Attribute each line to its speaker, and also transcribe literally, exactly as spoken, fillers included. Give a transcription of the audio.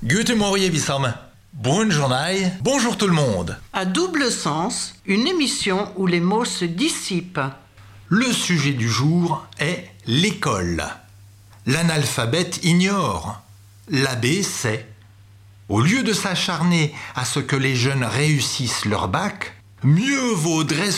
Speaker 1: Guten Morgen, Wissam. Bonne journée. Bonjour tout le monde.
Speaker 2: À double sens, une émission où les mots se dissipent.
Speaker 1: Le sujet du jour est l'école. L'analphabète ignore. L'abbé sait. Au lieu de s'acharner à ce que les jeunes réussissent leur bac, mieux vaudrait